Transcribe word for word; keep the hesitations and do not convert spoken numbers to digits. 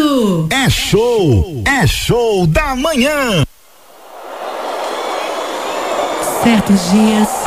Obrigado. É show, é show da manhã. Certos dias